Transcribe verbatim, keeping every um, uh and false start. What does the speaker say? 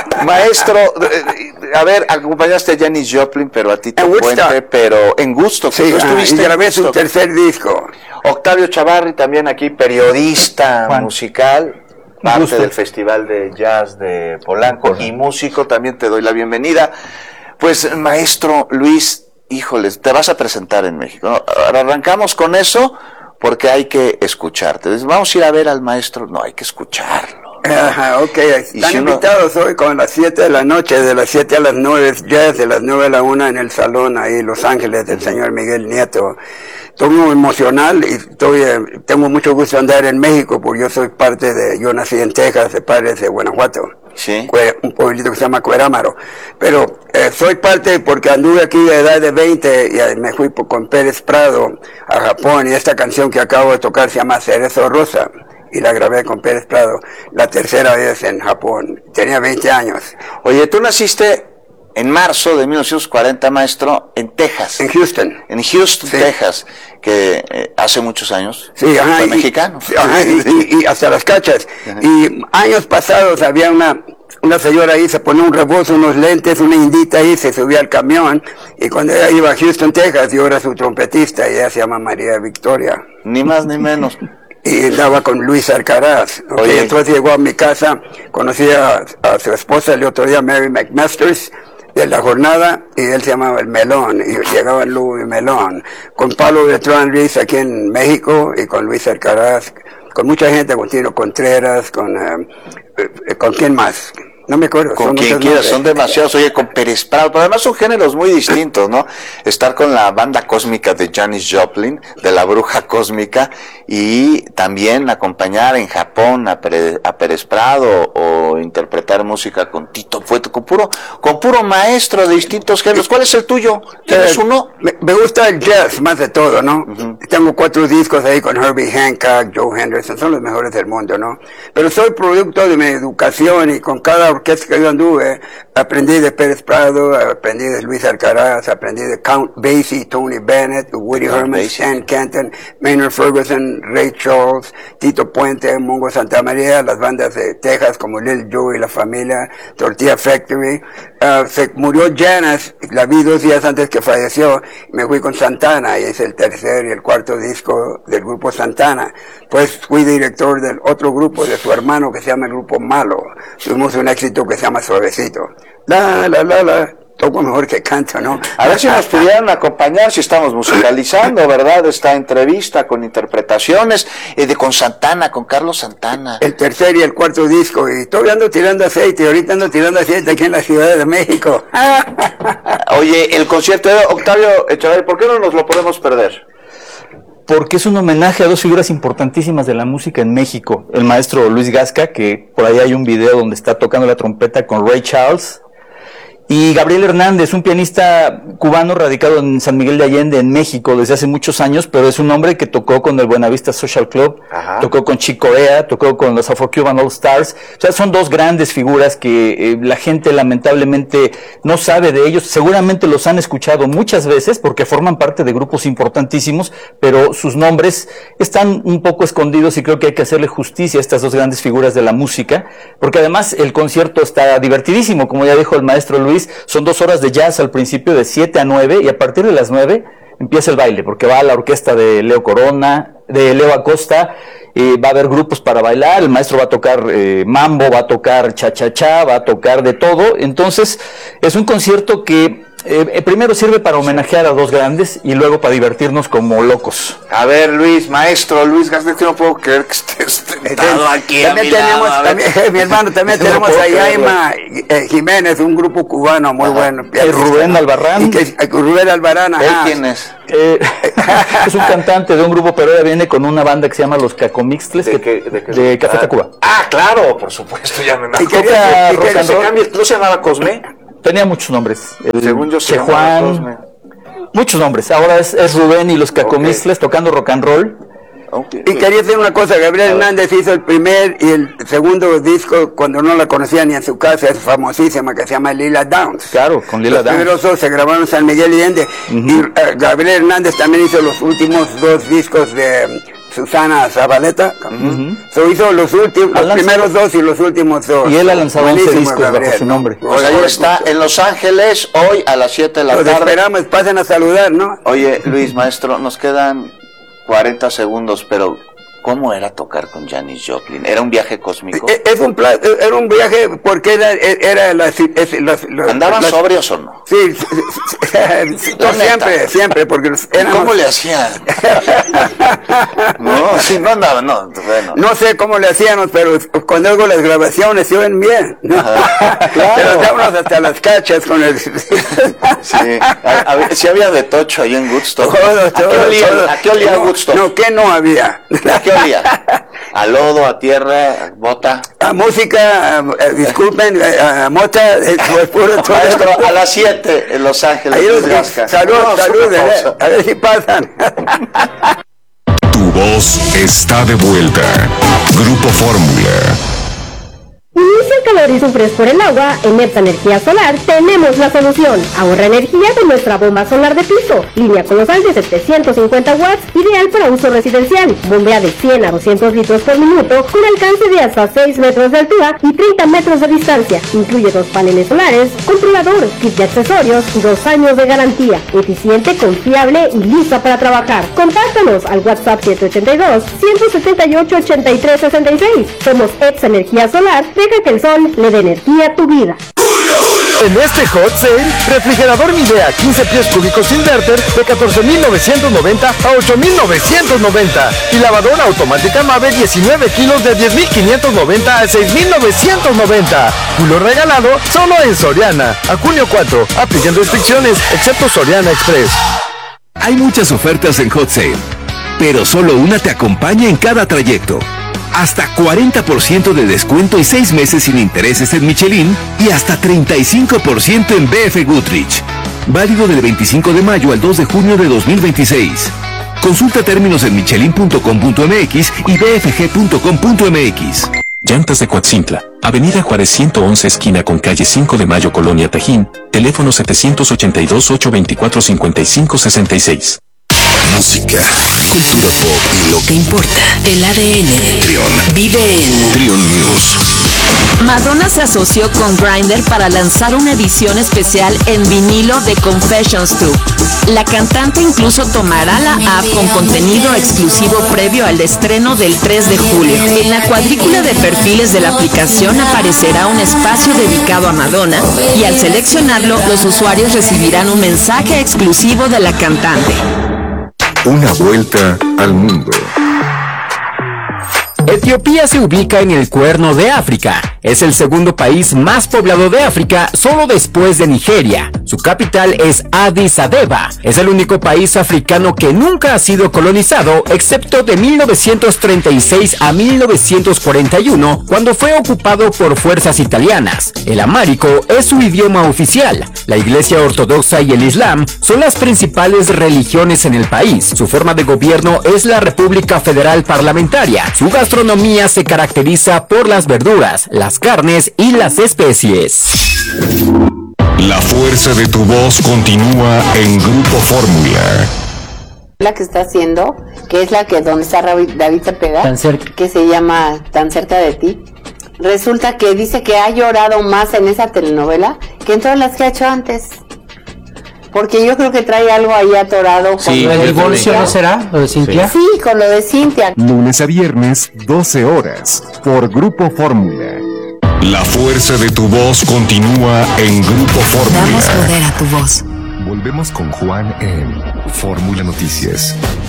Maestro, a ver, acompañaste a Janis Joplin, pero a Tito Puente, pero en Gusto. Sí, tú estuviste y grabé su tercer disco. Octavio Chavarri, también aquí, periodista Juan. musical, parte Gusto. del Festival de Jazz de Polanco, Polanco y músico, también te doy la bienvenida. Pues, maestro Luis, híjoles, te vas a presentar en México, ¿no? Ahora arrancamos con eso porque hay que escucharte. Vamos a ir a ver al maestro, no, hay que escucharlo. ¿No? Ajá, ok, están si invitados uno... hoy con las siete de la noche, de las siete a las nueve jazz, de las nueve a la una en el salón ahí en Los Ángeles del señor Miguel Nieto. Estoy muy emocional y estoy, eh, tengo mucho gusto de andar en México porque yo soy parte de, yo nací en Texas, de padres de Guanajuato. Sí. Un pueblito que se llama Cuerámaro. Pero eh, soy parte porque anduve aquí a edad de veinte y eh, me fui por, con Pérez Prado a Japón y esta canción que acabo de tocar se llama Cerezo Rosa y la grabé con Pérez Prado la tercera vez en Japón. Tenía veinte años. Oye, tú naciste en marzo de mil novecientos cuarenta, maestro, en Texas. En Houston. En Houston, sí. Texas, que eh, hace muchos años sí, ajá, fue y, mexicano. Ajá, y, y, y hasta las cachas. Ajá. Y años pasados había una, una señora ahí, se ponía un rebozo, unos lentes, una indita ahí, se subía al camión, y cuando ella iba a Houston, Texas, yo era su trompetista, y ella se llama María Victoria. Ni más ni menos. Y andaba con Luis Alcaraz. Okay, entonces llegó a mi casa, conocí a, a su esposa el otro día, Mary McMasters, de la jornada, y él se llamaba El Melón, y llegaba Louis Melón, con Pablo Bertrand Ruiz aquí en México, y con Luis Alcaraz, con mucha gente, con Tino Contreras, con, eh, eh, ¿con quién más? No me acuerdo. Con quien quiera, son demasiados. Oye, con Pérez Prado, pero además son géneros muy distintos, ¿no? Estar con la banda cósmica de Janis Joplin, de la Bruja Cósmica, y también acompañar en Japón a, Pérez, a Pérez Prado, o interpretar música con Tito Puente, con puro, con puro maestro de distintos géneros. ¿Cuál es el tuyo? ¿Tienes eh, uno? Me, me gusta el jazz, más de todo, ¿no? Uh-huh. Tengo cuatro discos ahí con Herbie Hancock, Joe Henderson, son los mejores del mundo, ¿no? Pero soy producto de mi educación, y con cada orquesta que yo anduve, aprendí de Pérez Prado, aprendí de Luis Alcaraz, aprendí de Count Basie, Tony Bennett, Woody Herman, Stan Kenton, Maynard Ferguson, Ray Charles, Tito Puente, Mongo Santamaría, las bandas de Texas como Lil Joe y la familia, Tortilla Factory. Uh, se murió Janis, la vi dos días antes que falleció, me fui con Santana, y es el tercer y el cuarto disco del grupo Santana. Pues fui director del otro grupo de su hermano que se llama el Grupo Malo. Tuvimos un éxito que se llama Suavecito. La, la, la, la. Toco mejor que canto, ¿no? A ver si nos pudieran acompañar, si estamos musicalizando, ¿verdad? Esta entrevista con interpretaciones eh, de con Santana, con Carlos Santana. El tercer y el cuarto disco, y todavía ando tirando aceite, ahorita ando tirando aceite aquí en la Ciudad de México. Oye, el concierto de Octavio Echavarri, ¿por qué no nos lo podemos perder? Porque es un homenaje a dos figuras importantísimas de la música en México. El maestro Luis Gasca, que por ahí hay un video donde está tocando la trompeta con Ray Charles, y Gabriel Hernández, un pianista cubano radicado en San Miguel de Allende, en México, desde hace muchos años, pero es un hombre que tocó con el Buenavista Social Club, Ajá. tocó con Chick Corea, tocó con los Afro-Cuban All Stars. O sea, son dos grandes figuras que eh, la gente lamentablemente no sabe de ellos. Seguramente los han escuchado muchas veces porque forman parte de grupos importantísimos, pero sus nombres están un poco escondidos, y creo que hay que hacerle justicia a estas dos grandes figuras de la música, porque además el concierto está divertidísimo, como ya dijo el maestro Luis. Son dos horas de jazz al principio, de siete a nueve, y a partir de las nueve empieza el baile, porque va la orquesta de Leo Corona, de Leo Acosta, eh, va a haber grupos para bailar, el maestro va a tocar eh, mambo, va a tocar cha-cha-cha, va a tocar de todo. Entonces es un concierto que eh, primero sirve para homenajear a dos grandes y luego para divertirnos como locos. A ver, Luis, maestro Luis Gasca, que no puedo creer que estés sentado aquí a mi tenemos, lado. También, mi hermano, también tenemos a Yaima eh, Jiménez, un grupo cubano muy Ajá. bueno. Y Rubén Albarrán. Y que, eh, Rubén Albarrán, ajá. ¿Quién es? Eh, es un cantante de un grupo, pero ahora viene con una banda que se llama Los Cacomixtles, ¿De, que, qué, de, qué de Café Tacuba. Ah, claro, por supuesto, ya me y quería, y quería, se cambia, ¿no se llamaba Cosme? Tenía muchos nombres. El Según yo se Juan, Cosme. Muchos nombres. Ahora es, es Rubén y Los Cacomixles okay. tocando rock and roll. Okay. Y quería decir una cosa, Gabriel Hernández hizo el primer y el segundo disco cuando no la conocía ni en su casa, es famosísima, que se llama Lila Downs. Claro, con Lila los Downs. Los primeros se grabaron en San Miguel de Allende. Uh-huh. Y uh, Gabriel Hernández también hizo los últimos dos discos de Susana Zabaleta. Uh-huh. So hizo los últimos, los primeros dos y los últimos dos. Y él ha lanzado once discos bajo su nombre. Pues ahí está, en Los Ángeles, hoy a las siete de la Los tarde. esperamos, pasen a saludar, ¿no? Oye, Luis, maestro, nos quedan cuarenta segundos, pero ¿cómo era tocar con Janis Joplin? ¿Era un viaje cósmico? Es un pla- era un viaje porque era, era la, es, los, los, ¿Andaban las, sobrios o no? Sí, sí, sí, sí no, siempre, siempre, porque éramos... ¿Cómo le hacían? No, sí, no andaban, no, bueno. No sé cómo le hacíamos, pero cuando hago las grabaciones se oyen bien, ¿no? Claro. Pero dábamos hasta las cachas con el... Sí, a, a ver, si había de tocho ahí en Woodstock. Todo, todo, ¿A qué olía, todo. ¿a qué olía no, Woodstock? No, ¿qué no había? ¿A qué olía? ¿A lodo, a tierra, a bota? A música, a, a, disculpen, a, a mota, pues puro todo. Maestro, a las siete en Los Ángeles. Ahí los, salud, no, salud, eh, a ver si pasan. Tu voz está de vuelta. Grupo Fórmula. Inicia el calor y sufres por el agua. En Epsa Energía Solar tenemos la solución. Ahorra energía con nuestra bomba solar de piso. Línea colosal de setecientos cincuenta watts, ideal para uso residencial. Bombea de cien a doscientos litros por minuto, con alcance de hasta seis metros de altura y treinta metros de distancia. Incluye dos paneles solares, controlador, kit de accesorios y dos años de garantía. Eficiente, confiable y lista para trabajar. Contáctanos al WhatsApp siete ocho dos, uno siete ocho, ocho tres seis seis. Somos Epsa Energía Solar. Deja que el sol le dé energía a tu vida. En este hot sale, refrigerador Midea quince pies cúbicos inverter de catorce mil novecientos noventa a ocho mil novecientos noventa y lavadora automática Mave diecinueve kilos de diez mil quinientos noventa a seis mil novecientos noventa. Culo regalado solo en Soriana. A junio cuatro, apliquen restricciones, excepto Soriana Express. Hay muchas ofertas en Hot Sale, pero solo una te acompaña en cada trayecto. Hasta cuarenta por ciento de descuento y seis meses sin intereses en Michelin y hasta treinta y cinco por ciento en B F Goodrich. Válido del veinticinco de mayo al dos de junio de dos mil veintiséis. Consulta términos en michelin punto com punto m x y b f g punto com punto m x. Llantas de Coatzintla, Avenida Juárez ciento once esquina con calle cinco de Mayo, Colonia Tajín, teléfono setecientos ochenta y dos, ochocientos veinticuatro, cincuenta y cinco sesenta y seis. Música, cultura pop y lo que importa. El A D N. Trion. Vive en Trion News. Madonna se asoció con Grindr para lanzar una edición especial en vinilo de Confessions dos. La cantante incluso tomará la app con contenido exclusivo previo al estreno del tres de julio. En la cuadrícula de perfiles de la aplicación aparecerá un espacio dedicado a Madonna y al seleccionarlo, los usuarios recibirán un mensaje exclusivo de la cantante. Una vuelta al mundo. Etiopía se ubica en el Cuerno de África. Es el segundo país más poblado de África, solo después de Nigeria. Su capital es Addis Abeba. Es el único país africano que nunca ha sido colonizado, excepto de mil novecientos treinta y seis a mil novecientos cuarenta y uno, cuando fue ocupado por fuerzas italianas. El amárico es su idioma oficial. La Iglesia Ortodoxa y el Islam son las principales religiones en el país. Su forma de gobierno es la República Federal Parlamentaria. Su gastronomía se caracteriza por las verduras, las carnes y las especies. La fuerza de tu voz continúa en Grupo Fórmula. La que está haciendo, que es la que donde está David Cepeda, Tan cerca. que se llama Tan cerca de ti. Resulta que dice que ha llorado más en esa telenovela que en todas las que ha hecho antes. Porque yo creo que trae algo ahí atorado. Sí, con ¿el divorcio no será? ¿Lo de Cintia? Sí, con lo de Cintia. Lunes a viernes, doce horas, por Grupo Fórmula. La fuerza de tu voz continúa en Grupo Fórmula. Damos poder a tu voz. Volvemos con Juan en Fórmula Noticias.